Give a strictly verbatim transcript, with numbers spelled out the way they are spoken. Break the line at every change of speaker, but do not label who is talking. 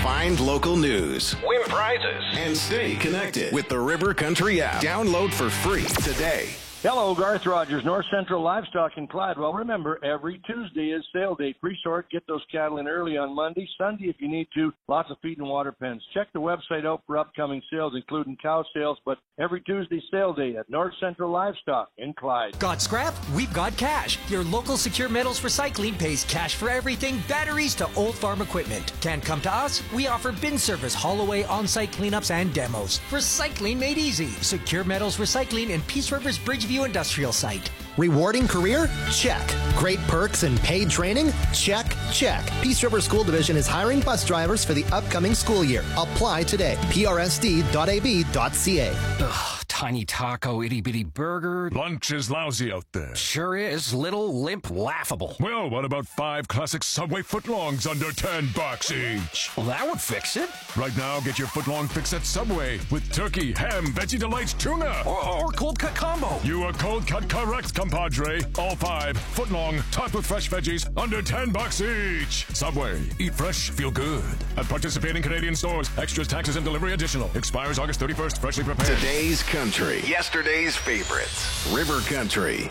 Find local news,
win prizes,
and stay connected with the River Country app. Download for free today.
Hello, Garth Rogers, North Central Livestock in Clyde. Well, remember, every Tuesday is sale day. Pre-sort, get those cattle in early on Monday. Sunday, if you need to, lots of feed and water pens. Check the website out for upcoming sales, including cow sales, but every Tuesday sale day at North Central Livestock in Clyde.
Got scrap? We've got cash. Your local Secure Metals Recycling pays cash for everything, batteries to old farm equipment. Can't come to us? We offer bin service, haul away, on-site cleanups, and demos. Recycling made easy. Secure Metals Recycling in Peace River's Bridgeview Industrial Site.
Rewarding career? Check. Great perks and paid training? Check, check. Peace River School Division is hiring bus drivers for the upcoming school year. Apply today. P R S D dot A B dot C A.
Ugh, tiny taco, itty-bitty burger.
Lunch is lousy out there.
Sure is. Little, limp, laughable.
Well, what about five classic Subway footlongs under ten bucks each?
Well, that would fix it.
Right now, get your footlong fix at Subway with turkey, ham, Veggie Delights, tuna.
Or, or cold cut combo.
You are cold cut correct, compadre. All five, footlong, topped with fresh veggies, under ten bucks each. Subway. Eat fresh, feel good. At participating Canadian stores. Extras, taxes, and delivery additional. Expires August thirty-first. Freshly prepared.
Today's country. Yesterday's favorites. River Country.